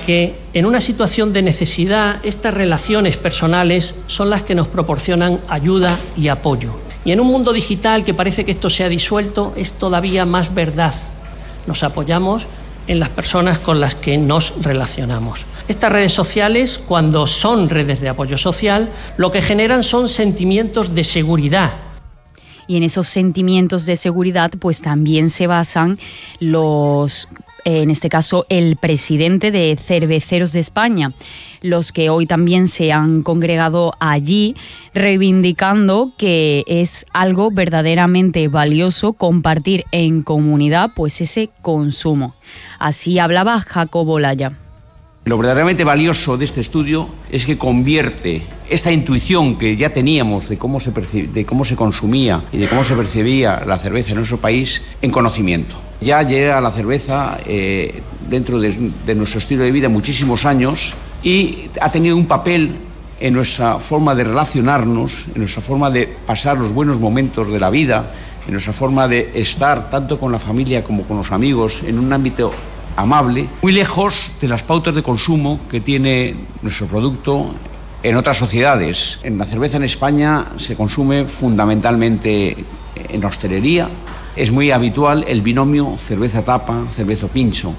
que en una situación de necesidad estas relaciones personales son las que nos proporcionan ayuda y apoyo. Y en un mundo digital que parece que esto se ha disuelto, es todavía más verdad. Nos apoyamos en las personas con las que nos relacionamos. Estas redes sociales, cuando son redes de apoyo social, lo que generan son sentimientos de seguridad. Y en esos sentimientos de seguridad, pues también se basan en este caso, el presidente de Cerveceros de España, los que hoy también se han congregado allí, reivindicando que es algo verdaderamente valioso compartir en comunidad pues ese consumo. Así hablaba Jacobo Laya. Lo verdaderamente valioso de este estudio es que convierte esta intuición que ya teníamos de cómo se consumía y de cómo se percibía la cerveza en nuestro país en conocimiento. Ya llega la cerveza dentro de nuestro estilo de vida muchísimos años y ha tenido un papel en nuestra forma de relacionarnos, en nuestra forma de pasar los buenos momentos de la vida, en nuestra forma de estar tanto con la familia como con los amigos en un ámbito amable, muy lejos de las pautas de consumo que tiene nuestro producto en otras sociedades. En la cerveza en España se consume fundamentalmente en la hostelería. Es muy habitual el binomio cerveza-tapa, cerveza-pincho.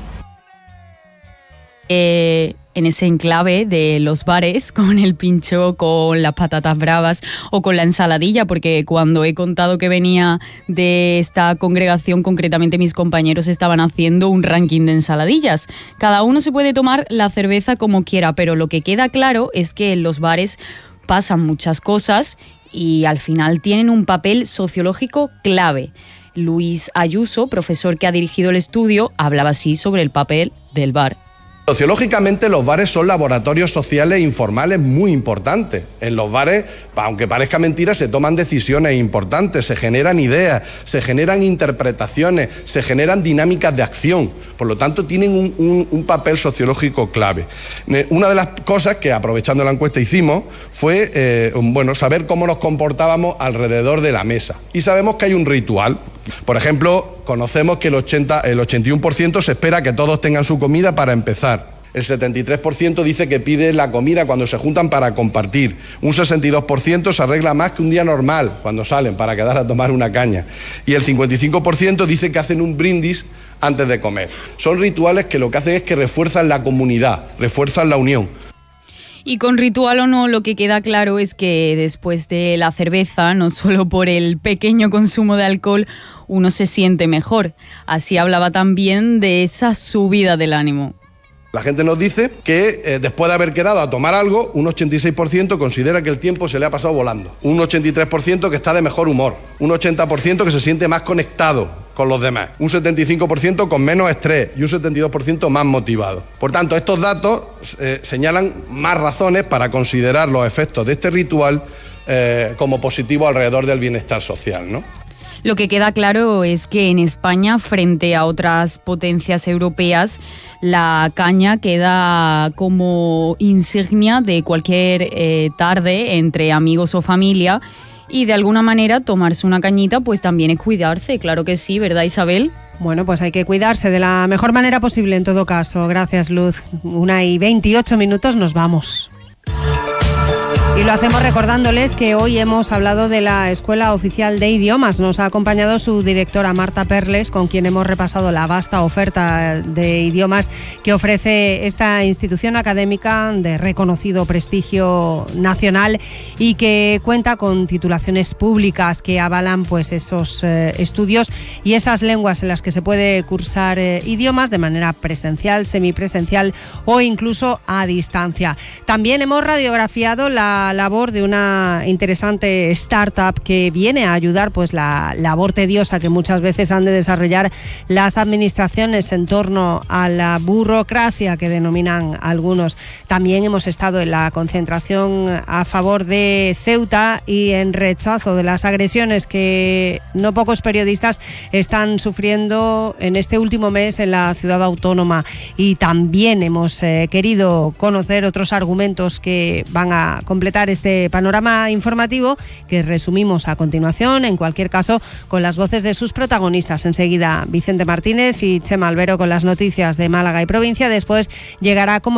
En ese enclave de los bares, con el pincho, con las patatas bravas o con la ensaladilla, porque cuando he contado que venía de esta congregación, concretamente mis compañeros estaban haciendo un ranking de ensaladillas. Cada uno se puede tomar la cerveza como quiera, pero lo que queda claro es que en los bares pasan muchas cosas y al final tienen un papel sociológico clave. Luis Ayuso, profesor que ha dirigido el estudio, hablaba así sobre el papel del bar. Sociológicamente los bares son laboratorios sociales e informales muy importantes. En los bares, aunque parezca mentira, se toman decisiones importantes, se generan ideas, se generan interpretaciones, se generan dinámicas de acción. Por lo tanto, tienen un papel sociológico clave. Una de las cosas que, aprovechando la encuesta, hicimos fue saber cómo nos comportábamos alrededor de la mesa. Y sabemos que hay un ritual. Por ejemplo, conocemos que el 81% se espera que todos tengan su comida para empezar. El 73% dice que pide la comida cuando se juntan para compartir. Un 62% se arregla más que un día normal cuando salen para quedar a tomar una caña. Y el 55% dice que hacen un brindis antes de comer. Son rituales que lo que hacen es que refuerzan la comunidad, refuerzan la unión. Y con ritual o no, lo que queda claro es que después de la cerveza, no solo por el pequeño consumo de alcohol, uno se siente mejor. Así hablaba también de esa subida del ánimo. La gente nos dice que después de haber quedado a tomar algo, un 86% considera que el tiempo se le ha pasado volando, un 83% que está de mejor humor, un 80% que se siente más conectado con los demás, un 75% con menos estrés y un 72% más motivado. Por tanto, estos datos señalan más razones para considerar los efectos de este ritual como positivos alrededor del bienestar social, ¿no? Lo que queda claro es que en España, frente a otras potencias europeas, la caña queda como insignia de cualquier tarde entre amigos o familia, y de alguna manera tomarse una cañita pues también es cuidarse, claro que sí, ¿verdad, Isabel? Bueno, pues hay que cuidarse de la mejor manera posible en todo caso. Gracias, Luz. 1:28, nos vamos. Y lo hacemos recordándoles que hoy hemos hablado de la Escuela Oficial de Idiomas. Nos ha acompañado su directora Marta Perles, con quien hemos repasado la vasta oferta de idiomas que ofrece esta institución académica de reconocido prestigio nacional y que cuenta con titulaciones públicas que avalan pues esos estudios y esas lenguas en las que se puede cursar idiomas de manera presencial, semipresencial o incluso a distancia. También hemos radiografiado la labor de una interesante startup que viene a ayudar pues la labor tediosa que muchas veces han de desarrollar las administraciones en torno a la burocracia que denominan algunos. También hemos estado en la concentración a favor de Ceuta y en rechazo de las agresiones que no pocos periodistas están sufriendo en este último mes en la ciudad autónoma, y también hemos querido conocer otros argumentos que van a completar este panorama informativo que resumimos a continuación, en cualquier caso con las voces de sus protagonistas. Enseguida Vicente Martínez y Chema Albero con las noticias de Málaga y provincia. Después llegará como